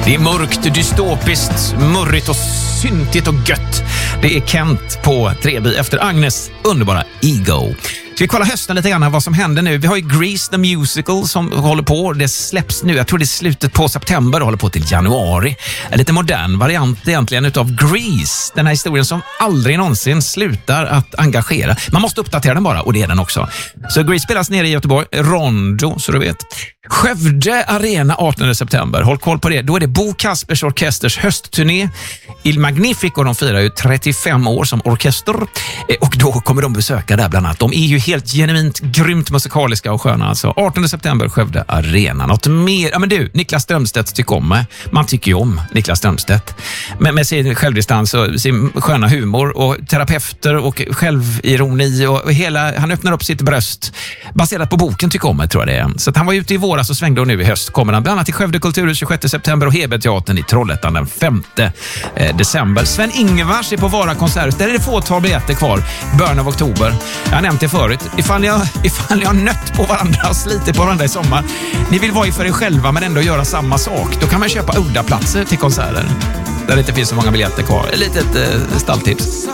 Det är mörkt, dystopiskt, murrigt och syntigt och gött. Det är Kent på 3B efter Agnes underbara Ego. Ska vi kolla hösten lite grann vad som händer nu? Vi har ju Grease the Musical som håller på. Det släpps nu, jag tror det är slutet på september och håller på till januari. En lite modern variant egentligen utav Grease. Den här historien som aldrig någonsin slutar att engagera. Man måste uppdatera den bara och det är den också. Så Grease spelas nere i Göteborg. Rondo, så du vet. Skövde Arena 18 september. Håll koll på det. Då är det Bo Kaspers Orkesters höstturné. Il Magnifico, de firar ju 35 år som orkester. Och då kommer de besöka där bland annat. De är ju helt genuint grymt musikaliska och sköna. Alltså 18 september, Skövde Arena. Något mer? Ja men du, Niklas Strömstedt tycker om mig. Man tycker ju om Niklas Strömstedt. Med sin självdistans och sin sköna humor och terapeuter och självironi och hela, han öppnar upp sitt bröst baserat på boken tycker om mig, tror jag det är. Så att han var ute i våras och svängde och nu i höst kommer han bland annat till Skövde Kulturhus 26 september och Heberteatern i Trollhättan den 5 december. Sven-Ingvars är på Vara konsert. Där är det fåtal biljetter kvar. Början av oktober. Jag har nämnt det förut. Ifall ni har nött på varandra och slitit på varandra i sommar. Ni vill vara i för er själva men ändå göra samma sak. Då kan man köpa udda platser till konserter. Där det inte finns så många biljetter kvar. Ett litet stalltips.